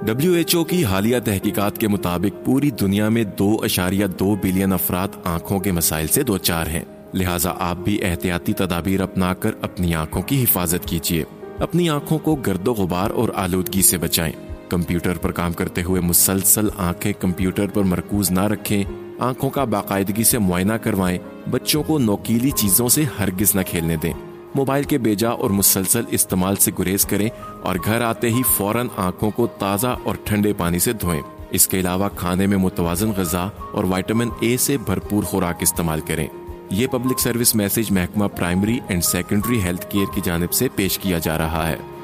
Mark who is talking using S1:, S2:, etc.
S1: WHO की हालिया तहकीकात के मुताबिक पूरी दुनिया में 2.2 बिलियन अफराद आंखों के मसाइल से दो चार हैं। लिहाजा आप भी एहतियाती तदाबीर अपनाकर अपनी आंखों की हिफाजत कीजिए। अपनी आंखों को गर्दो गुबार और आलूदगी से बचाएं। कंप्यूटर पर काम करते हुए मुसलसल आंखें कंप्यूटर पर मरकूज ना रखें। आंखों का बाकायदगी से मुआयना करवाएं। बच्चों को नोकीली चीजों से हरगिज न खेलने दें। मोबाइल के बेजा और मुसलसल इस्तेमाल से गुरेज करें और घर आते ही फौरन आंखों को ताज़ा और ठंडे पानी से धोएं। इसके अलावा खाने में मुतवाज़न ग़िज़ा और विटामिन ए से भरपूर खुराक इस्तेमाल करें। ये पब्लिक सर्विस मैसेज महकमा primary and secondary health care की जानिब से पेश किया जा रहा है।